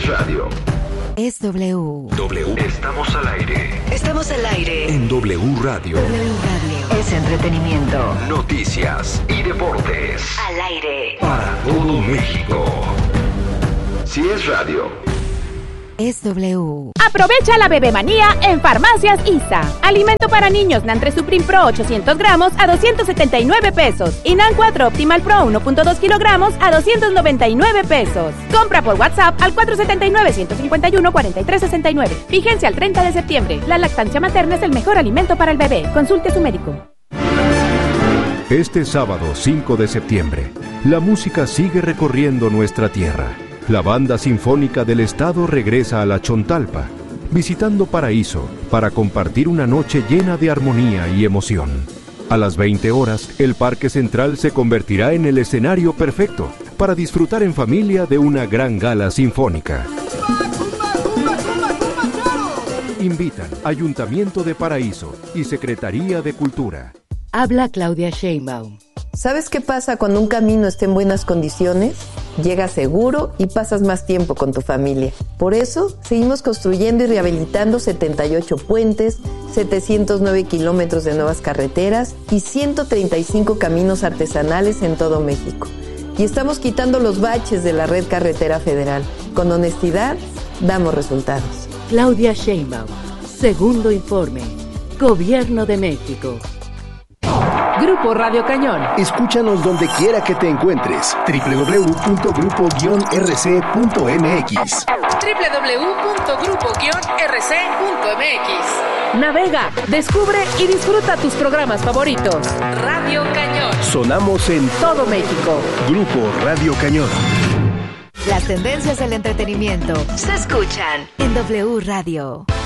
es radio. Es W. W. Estamos al aire. Estamos al aire. En W Radio. W Radio. Es entretenimiento. Noticias y deportes. Al aire. Para todo México. Si es radio. Es W. Aprovecha la bebemanía en Farmacias ISA. Alimento para niños NAN 3 Supreme Pro 800 gramos a 279 pesos. Y NAN 4 Optimal Pro 1.2 kilogramos a 299 pesos. Compra por WhatsApp al 479-151-4369. Vigencia al 30 de septiembre. La lactancia materna es el mejor alimento para el bebé. Consulte a su médico. Este sábado 5 de septiembre, la música sigue recorriendo nuestra tierra. La Banda Sinfónica del Estado regresa a la Chontalpa, visitando Paraíso, para compartir una noche llena de armonía y emoción. A las 20 horas, el Parque Central se convertirá en el escenario perfecto para disfrutar en familia de una gran gala sinfónica. Invitan Ayuntamiento de Paraíso y Secretaría de Cultura. Habla Claudia Sheinbaum. ¿Sabes qué pasa cuando un camino está en buenas condiciones? Llegas seguro y pasas más tiempo con tu familia. Por eso, seguimos construyendo y rehabilitando 78 puentes, 709 kilómetros de nuevas carreteras y 135 caminos artesanales en todo México. Y estamos quitando los baches de la red carretera federal. Con honestidad, damos resultados. Claudia Sheinbaum. Segundo informe. Gobierno de México. Grupo Radio Cañón. Escúchanos donde quiera que te encuentres. www.grupo-rc.mx. www.grupo-rc.mx. Navega, descubre y disfruta tus programas favoritos. Radio Cañón. Sonamos en todo México. Grupo Radio Cañón. Las tendencias del entretenimiento se escuchan en W Radio.